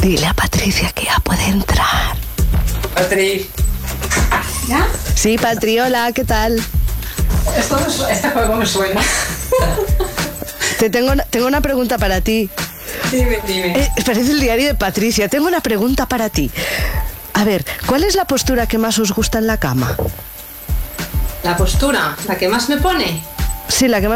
Dile a Patricia que ya puede entrar. Patri. ¿Ya? Sí, Patri, hola, ¿qué tal? Este juego me suena. Tengo una pregunta para ti. Dime. Parece el diario de Patricia. Tengo una pregunta para ti. A ver, ¿cuál es la postura que más os gusta en la cama? La postura, la que más me pone. Sí, la que más